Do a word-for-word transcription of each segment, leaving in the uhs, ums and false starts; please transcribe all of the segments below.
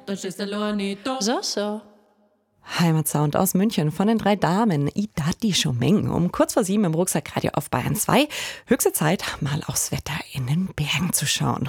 So, so. Heimatsound aus München von den drei Damen. Idati Chomeng. Um kurz vor sieben im Rucksackradio auf Bayern zwei. Höchste Zeit, mal aufs Wetter in den Bergen zu schauen.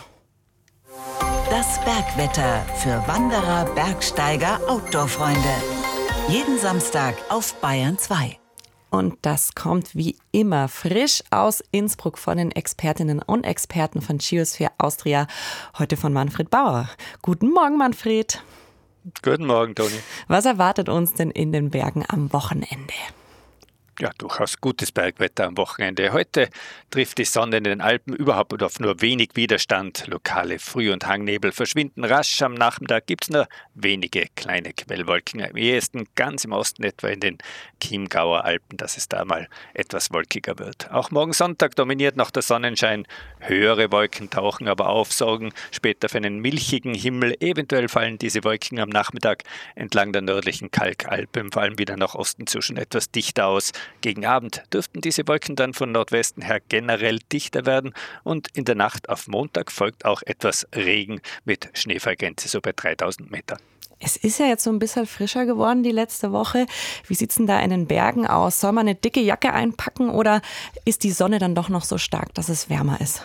Das Bergwetter für Wanderer, Bergsteiger, Outdoor-Freunde. Jeden Samstag auf Bayern zwei. Und das kommt wie immer frisch aus Innsbruck von den Expertinnen und Experten von Geosphere Austria. Heute von Manfred Bauer. Guten Morgen, Manfred. Guten Morgen, Toni. Was erwartet uns denn in den Bergen am Wochenende? Ja, durchaus gutes Bergwetter am Wochenende. Heute trifft die Sonne in den Alpen überhaupt auf nur wenig Widerstand. Lokale Früh- und Hangnebel verschwinden rasch. Am Nachmittag gibt es nur wenige kleine Quellwolken. Am ehesten ganz im Osten, etwa in den Chiemgauer Alpen, dass es da mal etwas wolkiger wird. Auch morgen Sonntag dominiert noch der Sonnenschein. Höhere Wolken tauchen aber auf, sorgen später für einen milchigen Himmel. Eventuell fallen diese Wolken am Nachmittag entlang der nördlichen Kalkalpen, vor allem wieder nach Osten zu, schon etwas dichter aus. Gegen Abend dürften diese Wolken dann von Nordwesten her generell dichter werden und in der Nacht auf Montag folgt auch etwas Regen mit Schneefallgrenze so bei dreitausend Meter. Es ist ja jetzt so ein bisschen frischer geworden die letzte Woche. Wie sieht es denn da in den Bergen aus? Soll man eine dicke Jacke einpacken oder ist die Sonne dann doch noch so stark, dass es wärmer ist?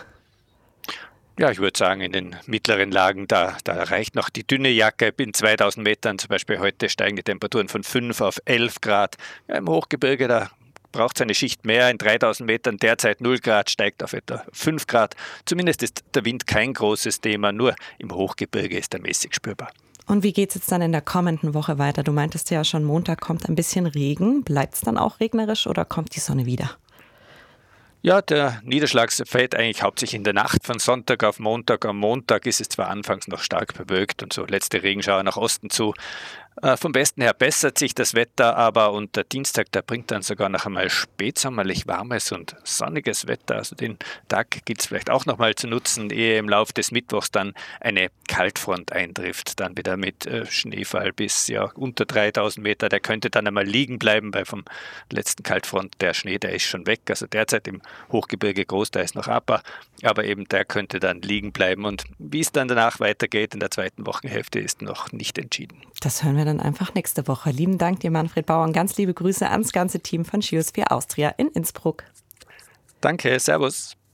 Ja, ich würde sagen, in den mittleren Lagen, da, da reicht noch die dünne Jacke. In zweitausend Metern, zum Beispiel heute, steigen die Temperaturen von fünf auf elf Grad. Ja, im Hochgebirge, da braucht es eine Schicht mehr. In dreitausend Metern derzeit null Grad, steigt auf etwa fünf Grad. Zumindest ist der Wind kein großes Thema, nur im Hochgebirge ist er mäßig spürbar. Und wie geht es jetzt dann in der kommenden Woche weiter? Du meintest ja schon, Montag kommt ein bisschen Regen. Bleibt es dann auch regnerisch oder kommt die Sonne wieder? Ja, der Niederschlag fällt eigentlich hauptsächlich in der Nacht von Sonntag auf Montag. Am Montag ist es zwar anfangs noch stark bewölkt und so letzte Regenschauer nach Osten zu. Äh, vom Westen her bessert sich das Wetter, aber und der Dienstag, der bringt dann sogar noch einmal spätsommerlich warmes und sonniges Wetter. Also den Tag gilt es vielleicht auch noch mal zu nutzen, ehe im Laufe des Mittwochs dann eine Kaltfront eintrifft. Dann wieder mit äh, Schneefall bis ja unter dreitausend Meter. Der könnte dann einmal liegen bleiben, weil vom letzten Kaltfront der Schnee, der ist schon weg. Also derzeit im Hochgebirge groß, da ist noch Appa, aber eben der könnte dann liegen bleiben. Und wie es dann danach weitergeht in der zweiten Wochenhälfte, ist noch nicht entschieden. Das hören wir dann einfach nächste Woche. Lieben Dank dir, Manfred Bauer, und ganz liebe Grüße ans ganze Team von Geosphere Austria in Innsbruck. Danke, servus.